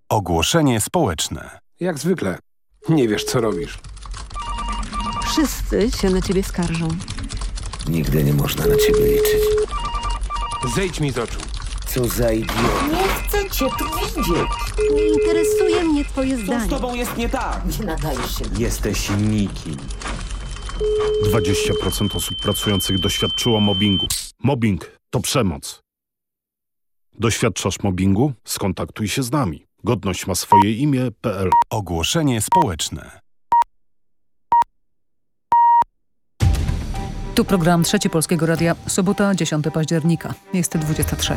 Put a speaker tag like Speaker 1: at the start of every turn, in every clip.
Speaker 1: Ogłoszenie społeczne.
Speaker 2: Jak zwykle. Nie wiesz, co robisz.
Speaker 3: Wszyscy się na ciebie skarżą.
Speaker 4: Nigdy nie można na ciebie liczyć.
Speaker 2: Zejdź mi z oczu.
Speaker 4: Co za idiot.
Speaker 5: Nie chcę cię tu widzieć.
Speaker 3: Nie interesuje mnie twoje
Speaker 6: Co z
Speaker 3: zdanie.
Speaker 6: tobą jest nie tak?
Speaker 5: Nie nadajesz się.
Speaker 6: Jesteś nikim.
Speaker 7: 20% osób pracujących doświadczyło mobbingu. Mobbing to przemoc. Doświadczasz mobbingu? Skontaktuj się z nami. Godność ma swoje imię.pl.
Speaker 1: Ogłoszenie społeczne.
Speaker 8: Tu program Trzeci Polskiego Radia. Sobota, 10 października. Jest 23.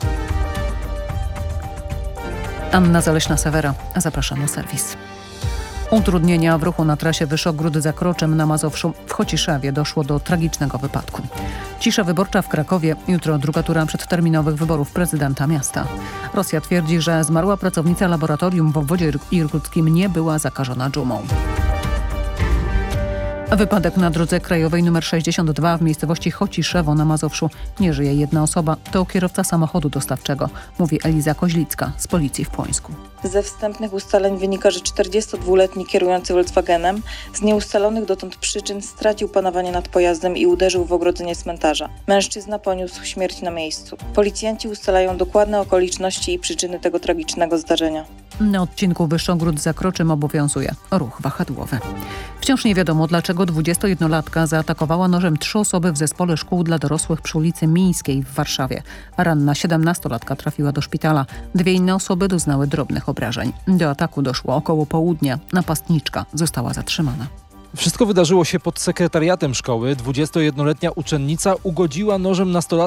Speaker 8: Anna Zaleśna-Sewera. Zapraszam na serwis. Utrudnienia w ruchu na trasie Wyszogród-Zakroczym na Mazowszu. W Chociszewie doszło do tragicznego wypadku. Cisza wyborcza w Krakowie. Jutro druga tura przedterminowych wyborów prezydenta miasta. Rosja twierdzi, że zmarła pracownica laboratorium w obwodzie irkuckim nie była zakażona dżumą. Wypadek na drodze krajowej nr 62 w miejscowości Chociszewo na Mazowszu. Nie żyje jedna osoba. To kierowca samochodu dostawczego, mówi Eliza Koźlicka z policji w Płońsku.
Speaker 9: Ze wstępnych ustaleń wynika, że 42-letni kierujący Volkswagenem z nieustalonych dotąd przyczyn stracił panowanie nad pojazdem i uderzył w ogrodzenie cmentarza. Mężczyzna poniósł śmierć na miejscu. Policjanci ustalają dokładne okoliczności i przyczyny tego tragicznego zdarzenia.
Speaker 8: Na odcinku Wyszogród-Zakroczym obowiązuje ruch wahadłowy. Wciąż nie wiadomo, dlaczego 21-latka zaatakowała nożem 3 osoby w zespole szkół dla dorosłych przy ulicy Mińskiej w Warszawie. Ranna 17-latka trafiła do szpitala. 2 inne osoby doznały drobnych obrażeń. Do ataku doszło około południa. Napastniczka została zatrzymana.
Speaker 10: Wszystko wydarzyło się pod sekretariatem szkoły. 21-letnia uczennica ugodziła nożem nastolatka